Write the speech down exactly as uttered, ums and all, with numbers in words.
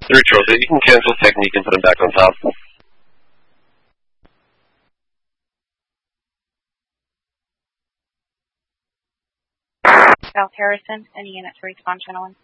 Three trophy. You can cancel technique and put him back on top. South Harrison, any units respawn channeling.